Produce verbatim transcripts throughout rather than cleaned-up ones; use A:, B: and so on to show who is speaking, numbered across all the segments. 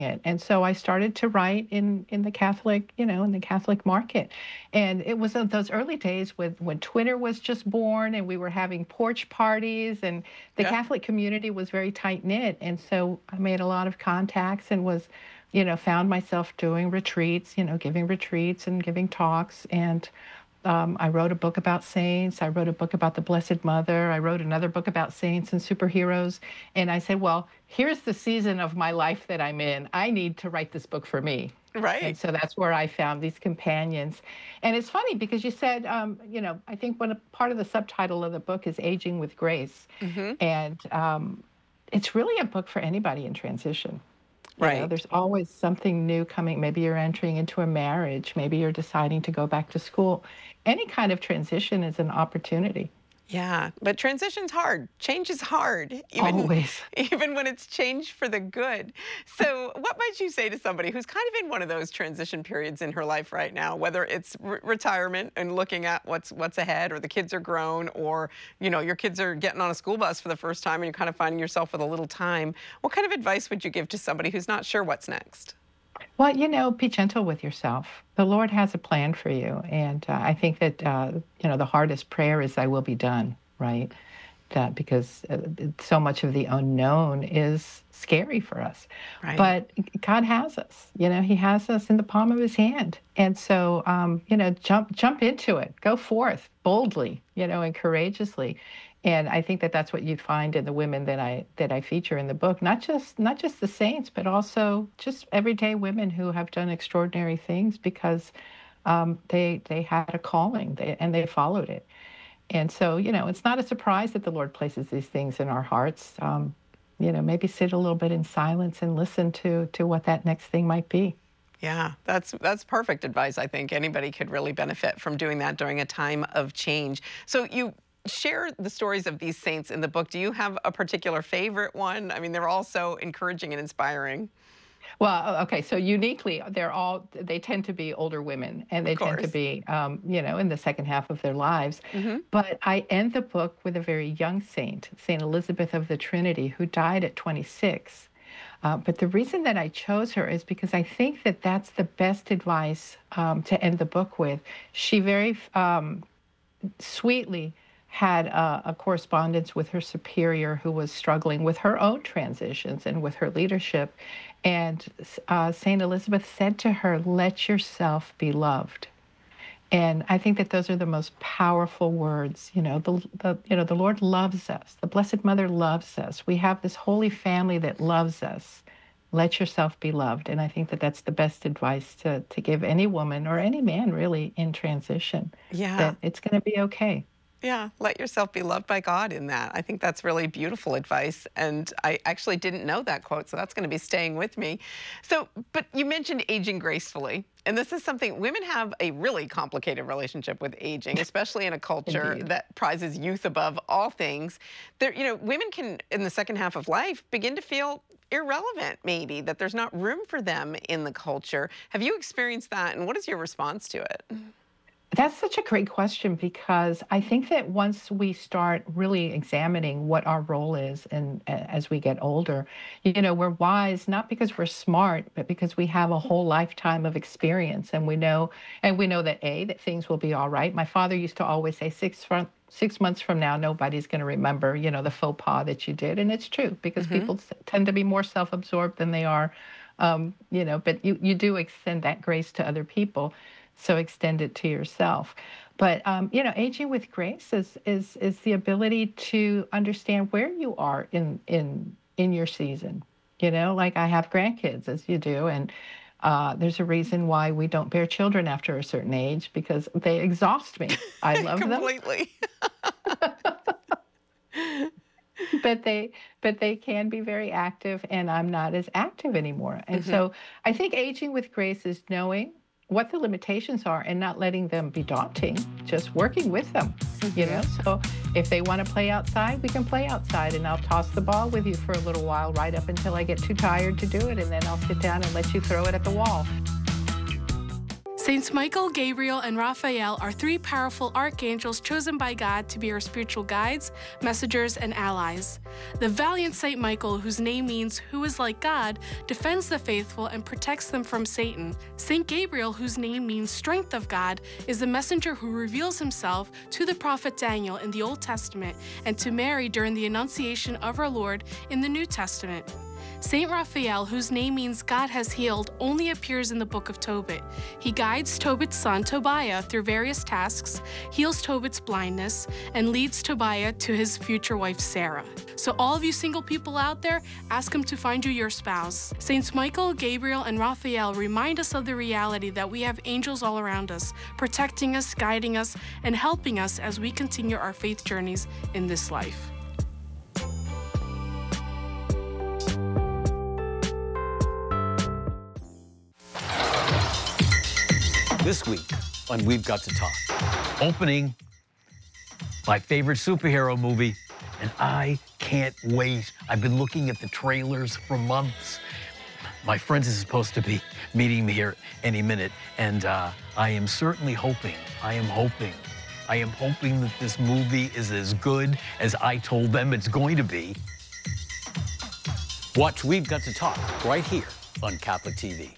A: it. And so I started to write in in the Catholic, you know, in the Catholic market. And it was in those early days with when Twitter was just born and we were having porch parties and the
B: Yeah.
A: Catholic community was very tight knit. And so I made a lot of contacts and was, you know, found myself doing retreats, you know, giving retreats and giving talks. And um, I wrote a book about saints. I wrote a book about the Blessed Mother. I wrote another book about saints and superheroes. And I said, well, here's the season of my life that I'm in. I need to write this book for me. And
B: Right.
A: so that's where I found these companions. And it's funny because you said, um, you know, I think one part of the subtitle of the book is Aging with Grace.
B: Hmm.
A: And um, it's really a book for anybody in transition. You know,
B: Right.
A: there's always something new coming. Maybe you're entering into a marriage. Maybe you're deciding to go back to school. Any kind of transition is an opportunity.
B: Yeah, but transition's hard. Change is hard, even
A: Always.
B: even when it's change for the good. So, what might you say to somebody who's kind of in one of those transition periods in her life right now, whether it's re- retirement and looking at what's what's ahead, or the kids are grown, or you know your kids are getting on a school bus for the first time, and you're kind of finding yourself with a little time. What kind of advice would you give to somebody who's not sure what's next?
A: Well, you know, be gentle with yourself. The Lord has a plan for you. And uh, I think that, uh, you know, the hardest prayer is, "Thy will be done," right? That because uh, so much of the unknown is scary for us.
B: Right.
A: But God has us, you know, He has us in the palm of His hand. And so, um, you know, jump jump into it, go forth boldly, you know, and courageously. And I think that that's what you'd find in the women that I that I feature in the book, not just not just the saints, but also just everyday women who have done extraordinary things because um, they they had a calling they, and they followed it. And so, you know, it's not a surprise that the Lord places these things in our hearts. Um, you know, maybe sit a little bit in silence and listen to to what that next thing might be.
B: Yeah, that's that's perfect advice. I think anybody could really benefit from doing that during a time of change. So you share the stories of these saints in the book. Do you have a particular favorite one? I mean, they're all so encouraging and inspiring.
A: Well, o- okay, so uniquely, they're all they tend to be older women, and
B: Of
A: they tend to
B: course.
A: be, um, you know, in the second half of their lives.
B: Hmm.
A: But I end the book with a very young saint, Saint Elizabeth of the Trinity, who died at twenty-six. Uh, but the reason that I chose her is because I think that that's the best advice um, to end the book with. She very um, sweetly had a, a correspondence with her superior who was struggling with her own transitions and with her leadership. And uh, Saint Elizabeth said to her, "Let yourself be loved." And I think that those are the most powerful words. You know, the, the you know the Lord loves us. The Blessed Mother loves us. We have this holy family that loves us. Let yourself be loved. And I think that that's the best advice to to give any woman or any man really in transition.
B: Yeah.
A: That it's going to be okay.
B: Yeah, let yourself be loved by God in that. I think that's really beautiful advice. And I actually didn't know that quote, so that's going to be staying with me. So, but you mentioned aging gracefully. And this is something women have a really complicated relationship with aging, especially in a culture
A: Indeed.
B: that prizes youth above all things. There, you know, women can, in the second half of life, begin to feel irrelevant, maybe, that there's not room for them in the culture. Have you experienced that? And what is your response to it?
A: That's such a great question because I think that once we start really examining what our role is and as we get older, you know, we're wise not because we're smart, but because we have a whole lifetime of experience and we know and we know that A, that things will be all right. My father used to always say six from six months from now, nobody's going to remember, you know, the faux pas that you did. And it's true because
B: Hmm.
A: people s- tend to be more self-absorbed than they are um, you know, but you, you do extend that grace to other people. So extend it to yourself. But um, you know, aging with grace is is is the ability to understand where you are in in in your season. You know, like I have grandkids, as you do, and uh, there's a reason why we don't bear children after a certain age because they exhaust me. I love them,
B: Completely.
A: but they but they can be very active, and I'm not as active anymore. And
B: Hmm.
A: so I think aging with grace is knowing what the limitations are and not letting them be daunting, just working with them. You know,
B: Hmm.
A: so if they want to play outside, we can play outside, and I'll toss the ball with you for a little while, right up until I get too tired to do it, and then I'll sit down and let you throw it at the wall.
C: Saints Michael, Gabriel, and Raphael are three powerful archangels chosen by God to be our spiritual guides, messengers, and allies. The valiant Saint Michael, whose name means "who is like God," defends the faithful and protects them from Satan. Saint Gabriel, whose name means strength of God, is the messenger who reveals himself to the prophet Daniel in the Old Testament and to Mary during the Annunciation of our Lord in the New Testament. Saint Raphael, whose name means God has healed, only appears in the book of Tobit. He guides Tobit's son Tobiah through various tasks, heals Tobit's blindness, and leads Tobiah to his future wife Sarah. So all of you single people out there, ask him to find you your spouse. Saints Michael, Gabriel, and Raphael remind us of the reality that we have angels all around us, protecting us, guiding us, and helping us as we continue our faith journeys in this life.
D: This week on We've Got to Talk, opening my favorite superhero movie, and I can't wait. I've been looking at the trailers for months. My friend is supposed to be meeting me here any minute, and uh, I am certainly hoping, I am hoping, I am hoping that this movie is as good as I told them it's going to be. Watch We've Got to Talk right here on Catholic T V.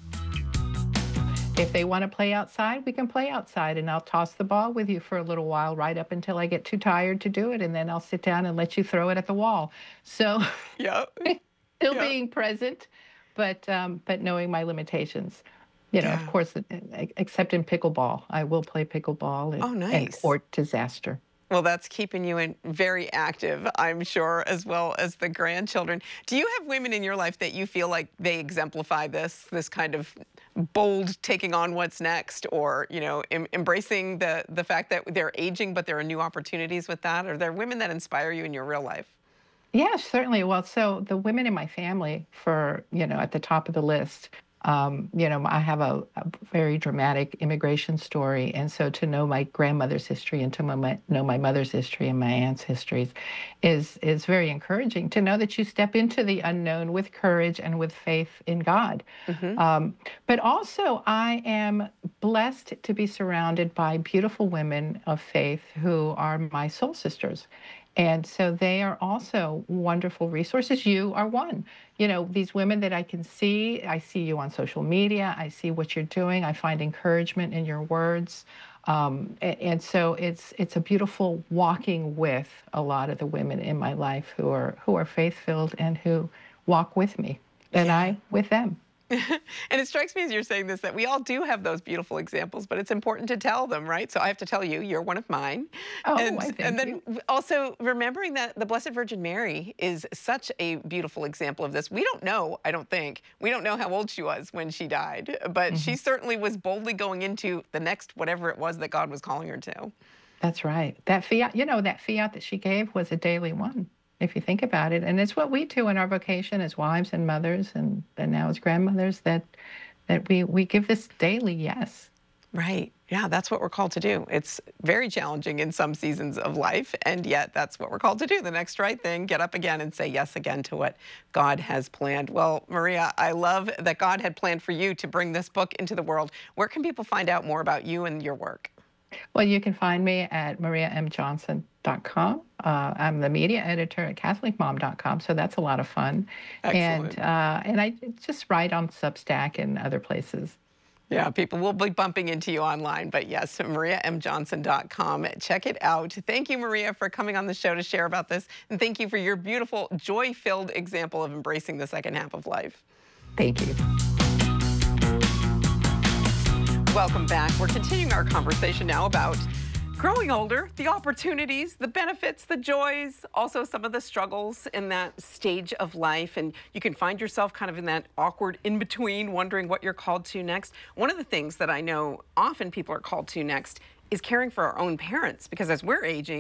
A: If they want to play outside, we can play outside, and I'll toss the ball with you for a little while, right up until I get too tired to do it, and then I'll sit down and let you throw it at the wall. So,
B: Yeah.
A: still
B: Yeah.
A: being present, but um, but knowing my limitations. You know,
B: Yeah.
A: of course, except in pickleball, I will play pickleball and,
B: Oh,
A: and
B: nice.
A: court disaster.
B: Well, that's keeping you in very active, I'm sure, as well as the grandchildren. Do you have women in your life that you feel like they exemplify this, this kind of bold taking on what's next, or, you know, em embracing the, the fact that they're aging, but there are new opportunities with that? Are there women that inspire you in your real life?
A: Yeah, certainly. Well, so the women in my family, for, you know, at the top of the list, um, you know, I have a, a very dramatic immigration story. And so to know my grandmother's history and to know my, know my mother's history and my aunt's histories is, is very encouraging, to know that you step into the unknown with courage and with faith in God.
B: Mm-hmm.
A: Um, but also, I am blessed to be surrounded by beautiful women of faith who are my soul sisters. And so they are also wonderful resources. You are one. You know, these women that I can see, I see you on social media, I see what you're doing, I find encouragement in your words. Um, a- and so it's it's a beautiful walking with a lot of the women in my life who are who are faith-filled and who walk with me, and
B: Yeah.
A: I with them.
B: And it strikes me as you're saying this that we all do have those beautiful examples, but it's important to tell them, right? So I have to tell you, you're one of mine.
A: Oh,
B: and,
A: I thank
B: and then
A: you.
B: also remembering that the Blessed Virgin Mary is such a beautiful example of this. We don't know, I don't think, we don't know how old she was when she died, but she certainly was boldly going into the next whatever it was that God was calling her to.
A: That's right. That fiat, you know, that fiat that she gave was a daily one, if you think about it. And it's what we do in our vocation as wives and mothers and, and now as grandmothers, that that we, we give this daily yes.
B: Right. Yeah, that's what we're called to do. It's very challenging in some seasons of life, and yet that's what we're called to do. The next right thing, get up again and say yes again to what God has planned. Well, Maria, I love that God had planned for you to bring this book into the world. Where can people find out more about you and your work?
A: Well, you can find me at maria m johnson dot com. Uh, I'm the media editor at catholic mom dot com, so that's a lot of fun.
B: Excellent.
A: And, uh, and I just write on Substack and other places.
B: Yeah, people will be bumping into you online, but yes, maria m johnson dot com. Check it out. Thank you, Maria, for coming on the show to share about this, and thank you for your beautiful, joy-filled example of embracing the second half of life.
A: Thank you.
B: Welcome back. We're continuing our conversation now about growing older, the opportunities, the benefits, the joys, also some of the struggles in that stage of life. And you can find yourself kind of in that awkward in-between, wondering what you're called to next. One of the things that I know often people are called to next is caring for our own parents, because as we're aging,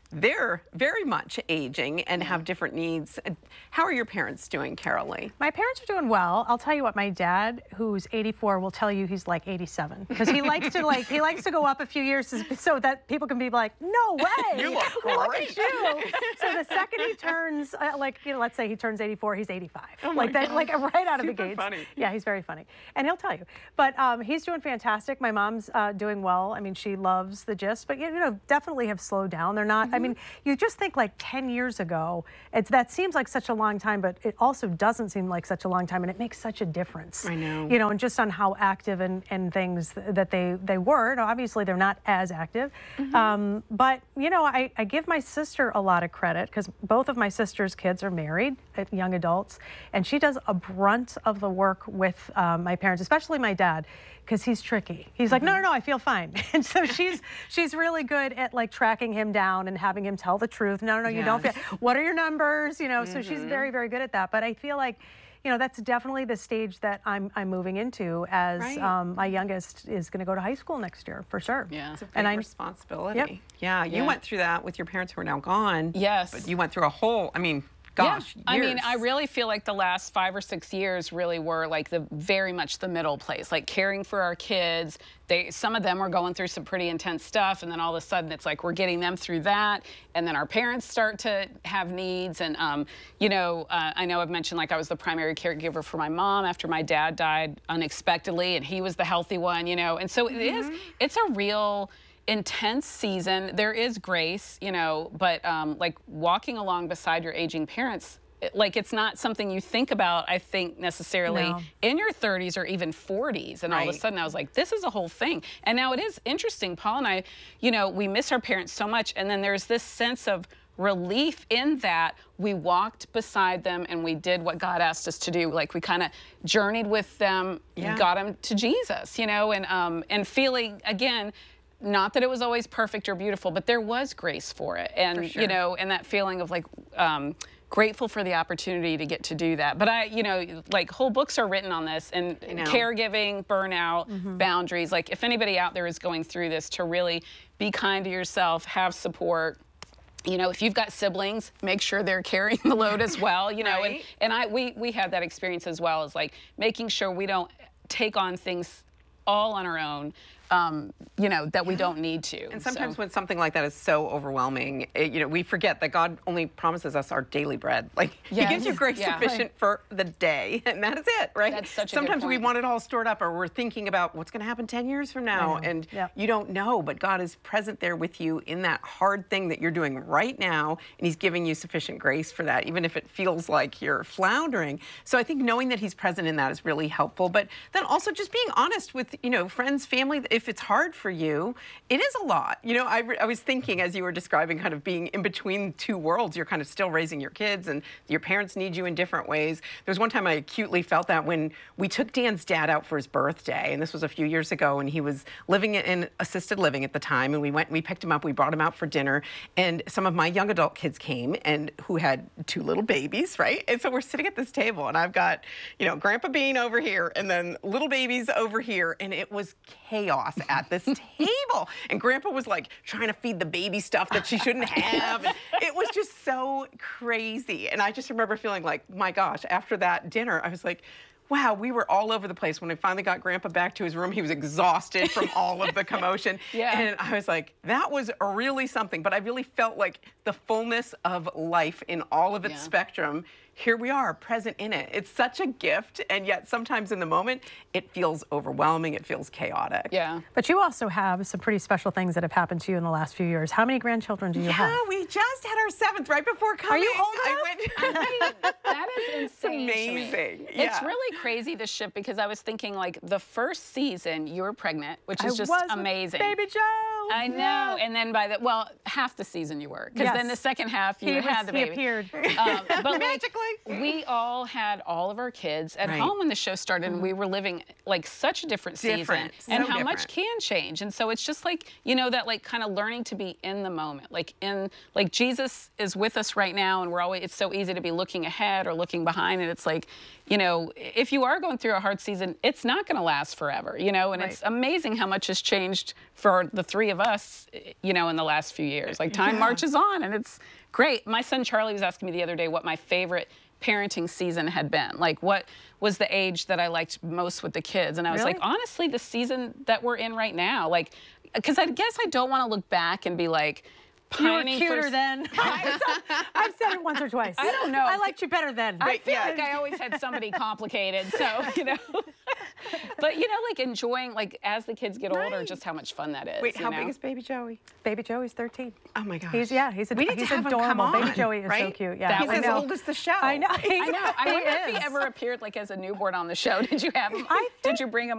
B: they're very much aging and have different needs. How are your parents doing, Carolee?
E: My parents are doing well. I'll tell you what, my dad, who's eighty-four, will tell you he's like eighty-seven because he likes to like he likes to go up a few years so that people can be like, no way,
B: You look
E: look
B: great.
E: at you. So the second he turns, uh, like you know, let's say he turns eighty-four, he's eighty-five.
B: Oh my
E: like that,
B: gosh.
E: like right out of the
B: Super
E: gates.
B: funny.
E: Yeah, he's very funny, and he'll tell you. But um, he's doing fantastic. My mom's uh, doing well. I mean, she loves the gist, but you know, definitely have slowed down. They're not. Mm-hmm. I mean, you just think like ten years ago. It's that seems like such a long time, but it also doesn't seem like such a long time, and it makes such a difference.
B: I know.
E: You know, and just on how active and, and things that they they were. Now, obviously, they're not as active, mm-hmm. um, but you know, I, I give my sister a lot of credit because both of my sister's kids are married, young adults, and she does a brunt of the work with um, my parents, especially my dad, because he's tricky. He's mm-hmm. like, no, no, no, I feel fine, and so she's she's really good at like tracking him down and having him tell the truth. No, no, no, you
B: Yes.
E: don't feel. What are your numbers? You know, mm-hmm. so she's very, very good at that. But I feel like, you know, that's definitely the stage that I'm I'm moving into as
B: Right.
E: um, my youngest is going to go to high school next year for sure.
F: Yeah.
B: It's a big
E: And I-
B: responsibility.
E: Yep.
B: Yeah, you
F: Yeah.
B: went through that with your parents who are now gone.
F: Yes.
B: But you went through a whole, I mean, gosh,
F: yeah. I mean,
B: years.
F: I really feel like the last five or six years really were like the very much the middle place, like caring for our kids. They, some of them were going through some pretty intense stuff, and then all of a sudden it's like we're getting them through that, and then our parents start to have needs. And um, you know, uh, I know I've mentioned like I was the primary caregiver for my mom after my dad died unexpectedly, and he was the healthy one, you know. And so it is, it's a real intense season. There is grace, you know, but um, like walking along beside your aging parents, it- like it's not something you think about, I think, necessarily
E: No.
F: in your thirties or even forties. And all of a
B: Right.
F: sudden I was like, this is a whole thing. And now it is interesting. Paul and I, you know, we miss our parents so much. And then there's this sense of relief in that we walked beside them and we did what God asked us to do. Like we kind of journeyed with them,
B: Yeah.
F: got them to Jesus, you know, and um, and feeling, again, not that it was always perfect or beautiful, but there was grace for it. And,
B: For sure.
F: you know, and that feeling of like, um, grateful for the opportunity to get to do that. But I, you know, like whole books are written on this, and
B: know.
F: caregiving, burnout, boundaries. Like if anybody out there is going through this, to really be kind to yourself, have support. You know, if you've got siblings, make sure they're carrying the load as well, you know.
B: Right.
F: And, and I, we, we had that experience as well, as like making sure we don't take on things all on our own, um, you know, that we don't need to.
B: And sometimes
F: So-
B: when something like that is so overwhelming, it, you know, we forget that God only promises us our daily bread. Like
F: Yes.
B: He gives you grace
F: Yeah.
B: sufficient for the day, and that is it, right?
F: That's such a good
B: Sometimes we
F: point.
B: want it all stored up, or we're thinking about what's going to happen ten years from now,
E: know.
B: and
E: Yeah.
B: you don't know. But God is present there with you in that hard thing that you're doing right now, and He's giving you sufficient grace for that, even if it feels like you're floundering. So I think knowing that He's present in that is really helpful. But then also just being honest with, you know, friends, family. If it's hard for you, it is a lot. You know, I, re- I was thinking as you were describing kind of being in between two worlds, you're kind of still raising your kids and your parents need you in different ways. There was one time I acutely felt that when we took Dan's dad out for his birthday, and this was a few years ago, and he was living in assisted living at the time, and we went and we picked him up, we brought him out for dinner, and some of my young adult kids came and who had two little babies, right? And so we're sitting at this table, and I've got, you know, Grandpa Bean over here, and then little babies over here, and it was chaos at this table. And Grandpa was like trying to feed the baby stuff that she shouldn't have. And it was just so crazy. And I just remember feeling like, my gosh, after that dinner, I was like, wow, we were all over the place. When I finally got Grandpa back to his room, he was exhausted from all of the commotion.
F: Yeah.
B: And I was like, that was really something. But I really felt like the fullness of life in all of its
F: Yeah.
B: spectrum. Here we are, present in it. It's such a gift, and yet sometimes in the moment, it feels overwhelming, it feels chaotic.
F: Yeah.
E: But you also have some pretty special things that have happened to you in the last few years. How many grandchildren do you
B: Yeah,
E: have?
B: we just had our seventh right before coming.
E: you old
B: I went,
F: That is insane. to me.
B: amazing.
F: It's
B: Yeah.
F: really crazy to ship, because I was thinking like the first season you were pregnant, which is
E: I
F: just
E: was with
F: amazing.
E: Baby Joe.
F: I know.
E: Yeah.
F: And then by the, well, half the season you were, because
E: Yes.
F: then the second half you
E: He, was,
F: had the
E: he
F: baby.
E: appeared.
F: Um, but like,
B: Magically.
F: we all had all of our kids at
B: Right.
F: home when the show started, and we were living like such a different,
B: Different,
F: season, and
B: so
F: how much
B: different.
F: can change. And so it's just like, you know, that like kind of learning to be in the moment, like in like Jesus is with us right now, and we're always, it's so easy to be looking ahead or looking behind, and it's like, you know, if you are going through a hard season, it's not going to last forever, you know, and
E: Right.
F: it's amazing how much has changed for the three of of us, you know, in the last few years. Like time
B: Yeah.
F: marches on, and it's great. My son Charlie was asking me the other day what my favorite parenting season had been. Like, what was the age that I liked most with the kids? And I was
E: Really?
F: like, honestly, the season that we're in right now. Like, because I guess I don't want to look back and be like,
E: You were
F: pining
E: cuter
F: for...
E: then. I've said, I've said it once or twice.
F: I don't know.
E: I liked you better then.
F: I feel
B: yeah.
F: like I always had somebody complicated, so, you know. But, you know, like enjoying, like, as the kids get older,
B: Right.
F: just how much fun that is.
B: Wait,
F: you
B: how
F: know?
B: big is baby Joey?
E: Baby Joey's thirteen.
B: Oh my gosh.
E: He's yeah, he's, a,
B: We need to
E: he's
B: have him
E: adorable.
B: come on,
E: Baby Joey is so
B: right?
E: cute. Yeah,
F: That
B: He's
F: I
B: as
F: know.
B: old as the show.
E: I know.
F: I know. I
E: He
F: wonder if he
E: is.
F: ever appeared, like, as a newborn on the show. Did you have him?
E: I
F: Did you bring him